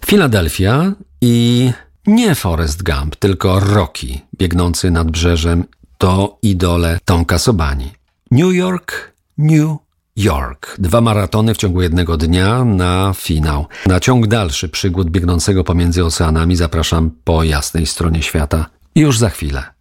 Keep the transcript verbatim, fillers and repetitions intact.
Filadelfia i nie Forrest Gump, tylko Rocky, biegnący nad brzeżem, to idole Tonka Sobani. New York, New York. Dwa maratony w ciągu jednego dnia na finał. Na ciąg dalszy przygód biegnącego pomiędzy oceanami zapraszam po jasnej stronie świata już za chwilę.